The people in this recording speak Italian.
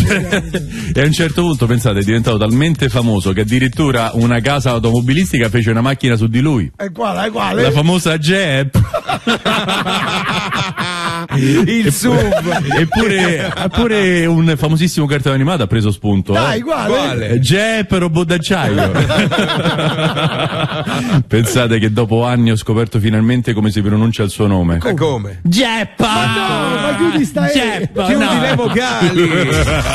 E a un certo punto, pensate, è diventato talmente famoso che addirittura una casa automobilistica fece una macchina su di lui. E quale? La famosa Jeep. Il SUV. Eppure pure un famosissimo cartone animato ha preso spunto. Dai, quale? Jeep robot d'acciaio. Pensate che dopo anni ho scoperto finalmente come si pronuncia il suo nome. Come? Jeep! Ma no, ma chiudi sta Chiudi le vocali.